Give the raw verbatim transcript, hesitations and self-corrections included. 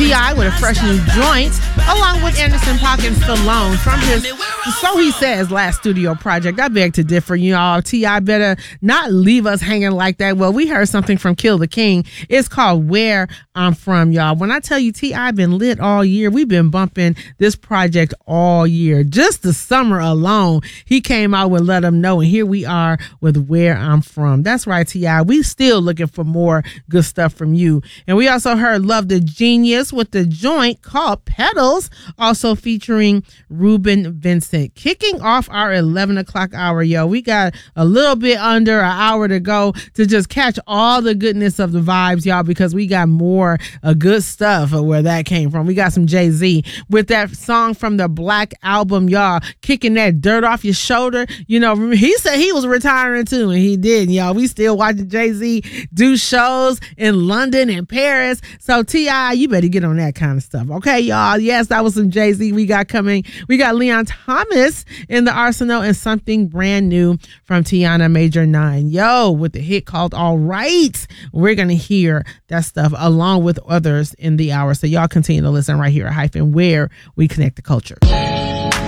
T I with a fresh new joint, along with Anderson .Paak and Stallone from his, so he says, last studio project. I beg to differ, y'all. T I better not leave us hanging like that. Well, we heard something from Kill the King. It's called Where I'm From, y'all. When I tell you T I been lit all year, we've been bumping this project all year. Just the summer alone, he came out with Let Them Know, and here we are with Where I'm From. That's right, T I. We still looking for more good stuff from you. And we also heard Love the Genius with the joint called Petals, also featuring Ruben Vincent. Kicking off our eleven o'clock hour, yo. We got a little bit under an hour to go to just catch all the goodness of the vibes, y'all, because we got more uh, good stuff of where that came from. We got some Jay-Z with that song from the Black Album, y'all, kicking that dirt off your shoulder. You know, he said he was retiring too, and he did, y'all. We still watching Jay-Z do shows in London and Paris. So T I, you better get on that kind of stuff. Okay, y'all. Yes, that was some Jay-Z we got coming. We got Leon Thomas in the arsenal and something brand new from Tiana Major nine. Yo, with the hit called All Right. We're going to hear that stuff along with others in the hour. So y'all continue to listen right here at Hyphen, where we connect the culture.